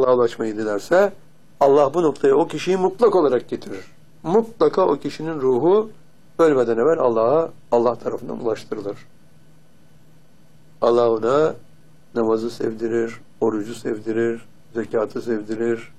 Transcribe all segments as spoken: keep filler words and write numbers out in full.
Allah'a ulaşmayı dilerse Allah bu noktaya o kişiyi mutlak olarak getirir. Mutlaka o kişinin ruhu ölmeden evvel Allah'a, Allah tarafından ulaştırılır. Allah ona namazı sevdirir, orucu sevdirir, zekatı sevdirir.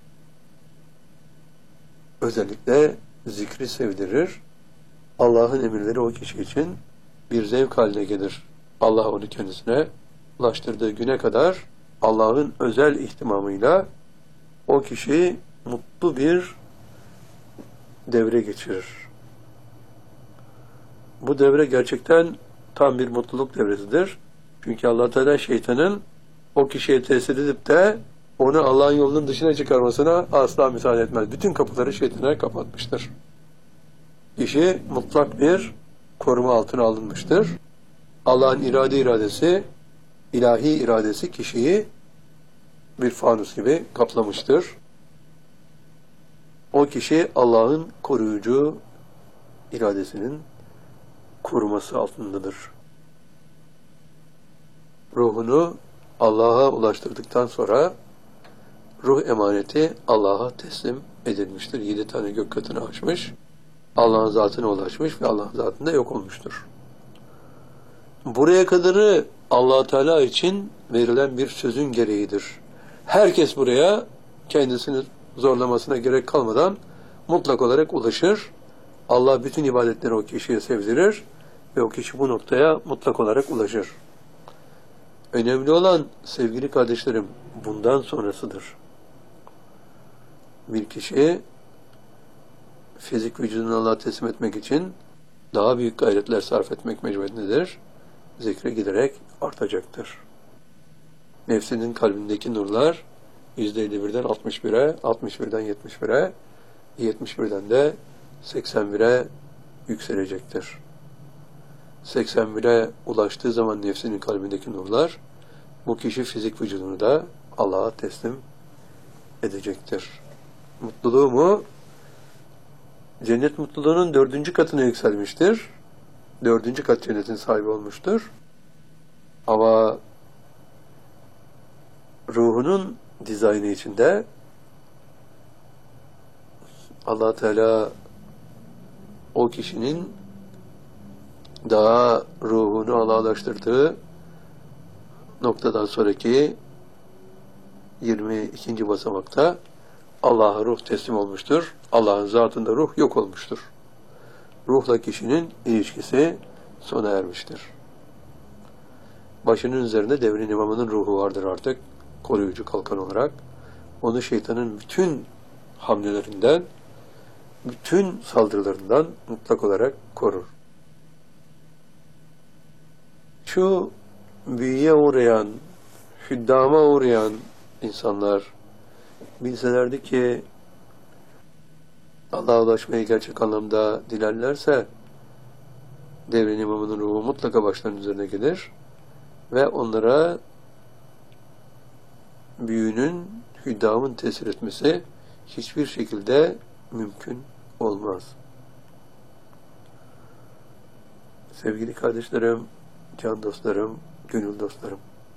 Özellikle zikri sevdirir. Allah'ın emirleri o kişi için bir zevk haline gelir. Allah onu kendisine ulaştırdığı güne kadar Allah'ın özel ihtimamıyla o kişi mutlu bir devre geçirir. Bu devre gerçekten tam bir mutluluk devresidir. Çünkü Allah Teala şeytanın o kişiye tesir edip de onu Allah'ın yolunun dışına çıkarmasına asla müsaade etmez. Bütün kapıları şeytana kapatmıştır. Kişi mutlak bir koruma altına alınmıştır. Allah'ın irade iradesi, ilahi iradesi kişiyi bir fanus gibi kaplamıştır. O kişi Allah'ın koruyucu iradesinin koruması altındadır. Ruhunu Allah'a ulaştırdıktan sonra ruh emaneti Allah'a teslim edilmiştir. Yedi tane gök katını aşmış, Allah'ın zatına ulaşmış ve Allah'ın zatında yok olmuştur. Buraya kadarı Allah Teala için verilen bir sözün gereğidir. Herkes buraya kendisini zorlamasına gerek kalmadan mutlak olarak ulaşır. Allah bütün ibadetleri o kişiye sevdirir ve o kişi bu noktaya mutlak olarak ulaşır. Önemli olan sevgili kardeşlerim bundan sonrasıdır. Bir kişi fizik vücudunu Allah'a teslim etmek için daha büyük gayretler sarf etmek mecburiyetindedir. Zikre giderek artacaktır. Nefsinin kalbindeki nurlar yüzde elli birden altmış bire, altmış birden yetmiş bire, yetmiş birden de seksen bire yükselecektir. seksen bire ulaştığı zaman nefsinin kalbindeki nurlar, bu kişi fizik vücudunu da Allah'a teslim edecektir. Mutluluğu mu? Cennet mutluluğunun dördüncü katına yükselmiştir. Dördüncü kat cennetin sahibi olmuştur. Ama ruhunun dizaynı içinde Allah Teala o kişinin daha ruhunu Allah'laştırdığı noktadan sonraki yirmi ikinci basamakta Allah'a ruh teslim olmuştur. Allah'ın zatında ruh yok olmuştur. Ruhla kişinin ilişkisi sona ermiştir. Başının üzerinde devrin imamının ruhu vardır artık, koruyucu kalkan olarak. Onu şeytanın bütün hamlelerinden, bütün saldırılarından mutlak olarak korur. Şu büyüye uğrayan, hüddama uğrayan insanlar bilselerdi ki Allah'a ulaşmayı gerçek anlamda dilerlerse devrin imamının ruhu mutlaka başlarının üzerine gelir ve onlara büyünün, hüddamın tesir etmesi hiçbir şekilde mümkün olmaz. Sevgili kardeşlerim, can dostlarım, gönül dostlarım,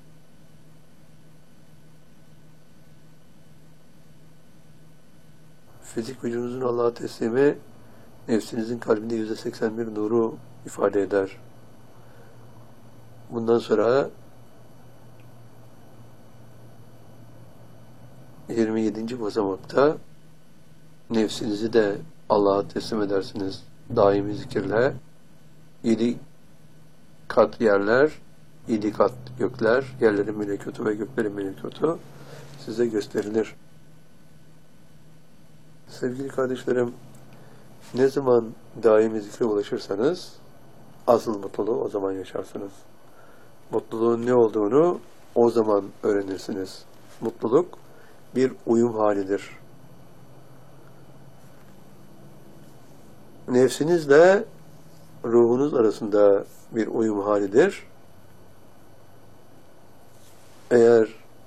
fizik vücudunuzun Allah'a teslimi nefsinizin kalbinde yüzde seksen bir nuru ifade eder. Bundan sonra yirmi yedinci basamakta nefsinizi de Allah'a teslim edersiniz daimi zikirle. Yedi kat yerler, yedi kat gökler, yerlerin melekutu ve göklerin melekutu size gösterilir. Sevgili kardeşlerim, ne zaman daimi zikre ulaşırsanız asıl mutluluğu o zaman yaşarsınız. Mutluluğun ne olduğunu o zaman öğrenirsiniz. Mutluluk bir uyum halidir. Nefsinizle ruhunuz arasında bir uyum halidir. Eğer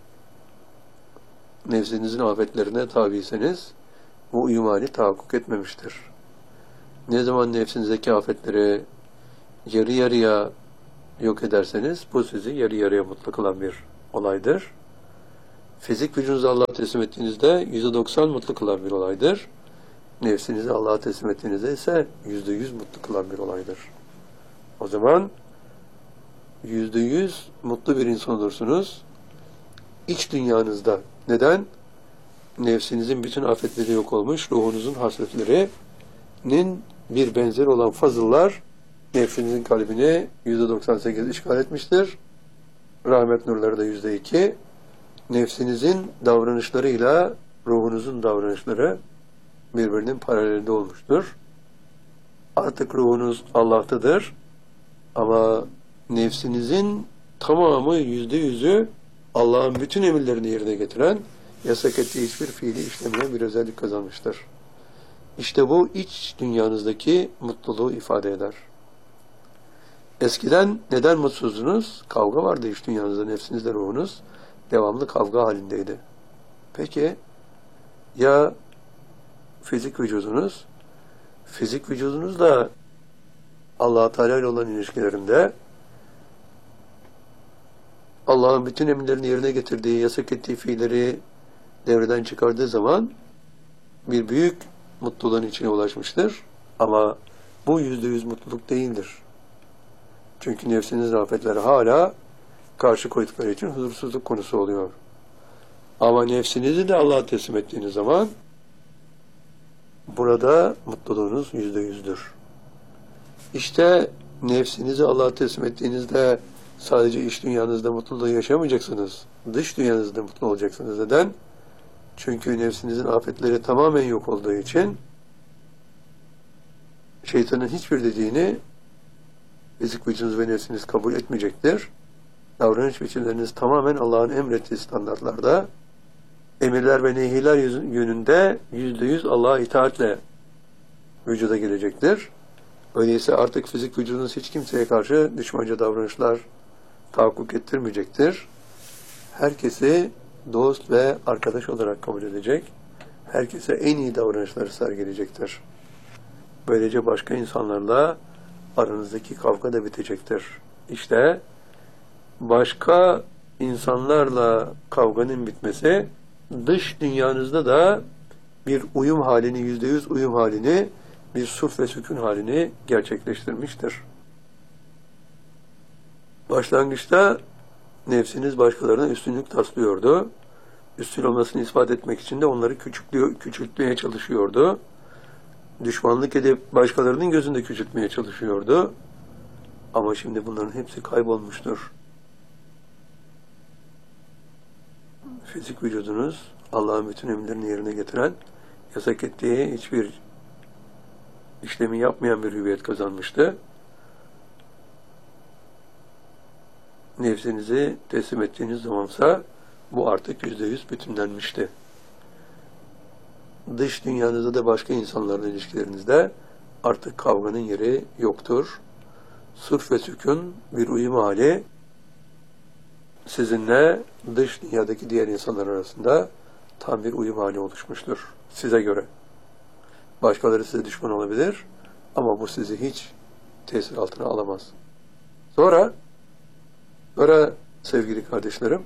nefsinizin afetlerine tabiyseniz bu uyum hali tahakkuk etmemiştir. Ne zaman nefsinizdeki afetleri yarı yarıya yok ederseniz bu sizi yarı yarıya mutlu kılan bir olaydır. Fizik vücudunuzu Allah'a teslim ettiğinizde yüzde doksan mutlu kılan bir olaydır. Nefsinizi Allah'a teslim ettiğinizde ise yüzde yüz mutlu kılan bir olaydır. O zaman yüzde yüz mutlu bir insan olursunuz. İç dünyanızda. Neden? Nefsinizin bütün afetleri yok olmuş, ruhunuzun hasretlerinin bir benzeri olan fazıllar nefsinizin kalbini yüzde doksan sekiz işgal etmiştir. Rahmet nurları da yüzde iki. Nefsinizin davranışlarıyla ruhunuzun davranışları birbirinin paralelinde olmuştur. Artık ruhunuz Allah'tadır. Ama nefsinizin tamamı, yüzde yüzü Allah'ın bütün emirlerini yerine getiren, yasak ettiği hiçbir fiili işlemeyen bir özellik kazanmıştır. İşte bu iç dünyanızdaki mutluluğu ifade eder. Eskiden neden mutsuzdunuz? Kavga vardı iç dünyanızda, nefsinizle ruhunuz devamlı kavga halindeydi. Peki ya fizik vücudunuz? Fizik vücudunuzla Allah-u Teala ile olan ilişkilerinde Allah'ın bütün emirlerini yerine getirdiği, yasak ettiği fiilleri devreden çıkardığı zaman bir büyük mutluluğun içine ulaşmıştır. Ama bu yüzde yüz mutluluk değildir. Çünkü nefsinizin afetleri hala karşı koydukları için huzursuzluk konusu oluyor. Ama nefsinizi de Allah'a teslim ettiğiniz zaman burada mutluluğunuz yüzde yüzdür. İşte nefsinizi Allah'a teslim ettiğinizde sadece iç dünyanızda mutluluğu yaşamayacaksınız. Dış dünyanızda mutlu olacaksınız. Neden? Çünkü nefsinizin afetleri tamamen yok olduğu için şeytanın hiçbir dediğini fizik vücudunuz ve nefsiniz kabul etmeyecektir. Davranış biçimleriniz tamamen Allah'ın emrettiği standartlarda, emirler ve nehirler yönünde yüzde yüz Allah'a itaatle vücuda gelecektir. Öyleyse artık fizik vücudunuz hiç kimseye karşı düşmanca davranışlar tahakkuk ettirmeyecektir. Herkesi dost ve arkadaş olarak kabul edecek. Herkese en iyi davranışları sergileyecektir. Böylece başka insanlarla aranızdaki kavga da bitecektir. İşte başka insanlarla kavganın bitmesi dış dünyanızda da bir uyum halini, yüzde yüz uyum halini, bir sulh ve sükun halini gerçekleştirmiştir. Başlangıçta nefsiniz başkalarına üstünlük taslıyordu. Üstün olmasını ispat etmek için de onları küçültmeye çalışıyordu. Düşmanlık edip başkalarının gözünde küçültmeye çalışıyordu. Ama şimdi bunların hepsi kaybolmuştur. Fizik vücudunuz Allah'ın bütün emirlerini yerine getiren, yasak ettiği hiçbir işlemi yapmayan bir hüviyet kazanmıştı. Nefsinizi teslim ettiğiniz zamansa bu artık yüzde yüz bütünlenmişti. Dış dünyanızda da başka insanlarla ilişkilerinizde artık kavganın yeri yoktur. Sulh ve sükun bir uyum hali sizinle dış dünyadaki diğer insanlar arasında tam bir uyum hali oluşmuştur. Size göre. Başkaları size düşman olabilir ama bu sizi hiç tesir altına alamaz. Sonra Sonra sevgili kardeşlerim,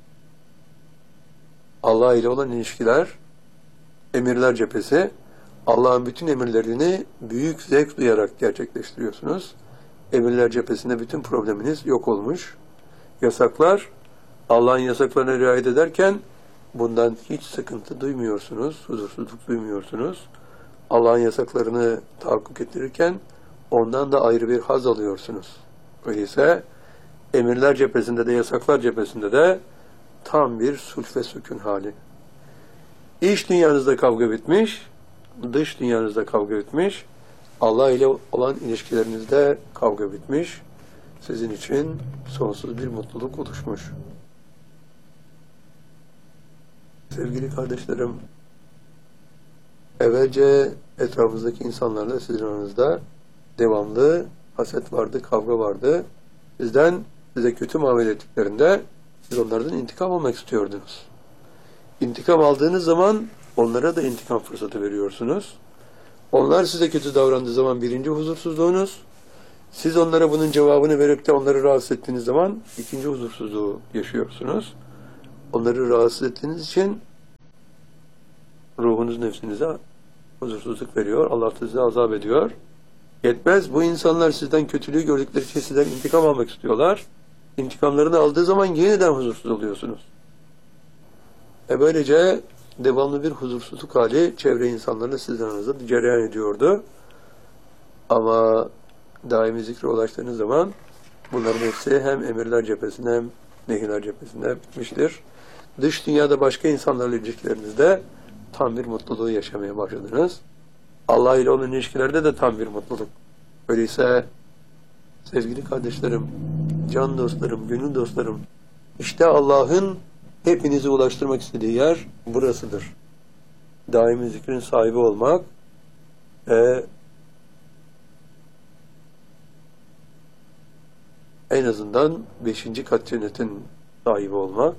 Allah ile olan ilişkiler, emirler cephesi, Allah'ın bütün emirlerini büyük zevk duyarak gerçekleştiriyorsunuz. Emirler cephesinde bütün probleminiz yok olmuş. Yasaklar, Allah'ın yasaklarına riayet ederken bundan hiç sıkıntı duymuyorsunuz, huzursuzluk duymuyorsunuz. Allah'ın yasaklarını tahakkuk ettirirken ondan da ayrı bir haz alıyorsunuz. Öyleyse emirler cephesinde de yasaklar cephesinde de tam bir sulh ve sükun hali. İç dünyanızda kavga bitmiş, dış dünyanızda kavga bitmiş, Allah ile olan ilişkilerinizde kavga bitmiş, sizin için sonsuz bir mutluluk oluşmuş. Sevgili kardeşlerim, evvelce etrafınızdaki insanlarla sizin aranızda devamlı haset vardı, kavga vardı. Sizden size kötü muamele ettiklerinde siz onlardan intikam almak istiyordunuz. İntikam aldığınız zaman onlara da intikam fırsatı veriyorsunuz. Onlar size kötü davrandığı zaman birinci huzursuzluğunuz, siz onlara bunun cevabını verip de onları rahatsız ettiğiniz zaman ikinci huzursuzluğu yaşıyorsunuz. onları rahatsız ettiğiniz için ruhunuz nefsinize huzursuzluk veriyor. Allah sizi azap ediyor. Yetmez. Bu insanlar sizden kötülüğü gördükleri için sizden intikam almak istiyorlar. İntikamlarını aldığı zaman yeniden huzursuz oluyorsunuz. E böylece devamlı bir huzursuzluk hali çevre insanlarla sizden aranızda cereyan ediyordu. Ama daimi zikre ulaştığınız zaman bunların hepsi hem emirler cephesinde hem nehirler cephesinde bitmiştir. Dış dünyada başka insanlarla ilişkilerinizde tam bir mutluluğu yaşamaya başladınız. Allah ile olan ilişkilerde de tam bir mutluluk. Öyleyse sevgili kardeşlerim, can dostlarım, gönül dostlarım, işte Allah'ın hepinizi ulaştırmak istediği yer burasıdır. Daimi zikrin sahibi olmak ve en azından beşinci kat cennetin sahibi olmak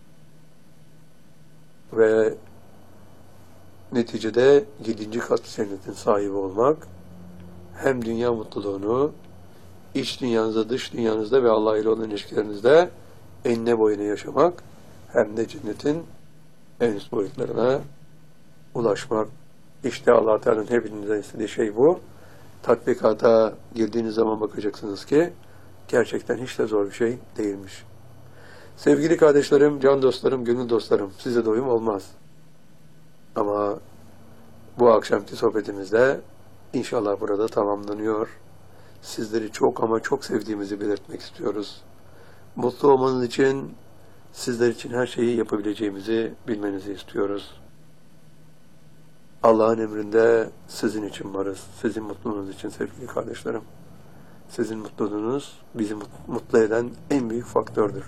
ve neticede yedinci kat cennetin sahibi olmak, hem dünya mutluluğunu iç dünyanızda, dış dünyanızda ve Allah ile olan ilişkilerinizde enine boyuna yaşamak, hem de cennetin en üst boyutlarına ulaşmak. İşte Allah Teala'nın hepinizden istediği şey bu. Tatbikata girdiğiniz zaman bakacaksınız ki gerçekten hiç de zor bir şey değilmiş. Sevgili kardeşlerim, can dostlarım, gönül dostlarım, size doyum olmaz. Ama bu akşamki sohbetimizde inşallah burada tamamlanıyor. Sizleri çok ama çok sevdiğimizi belirtmek istiyoruz. Mutlu olmanız için, sizler için her şeyi yapabileceğimizi bilmenizi istiyoruz. Allah'ın emrinde sizin için varız. Sizin mutluluğunuz için sevgili kardeşlerim. Sizin mutluluğunuz bizi mutlu eden en büyük faktördür.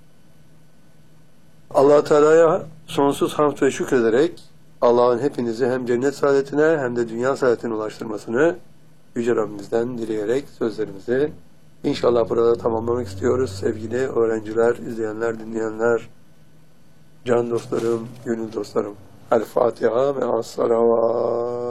Allah Teala'ya sonsuz hamd ve şükrederek Allah'ın hepinizi hem cennet saadetine hem de dünya saadetine ulaştırmasını Yüce Rabbimizden dileyerek sözlerimizi inşallah burada tamamlamak istiyoruz. Sevgili öğrenciler, izleyenler, dinleyenler, can dostlarım, gönül dostlarım. El Fatiha ve as-salavat.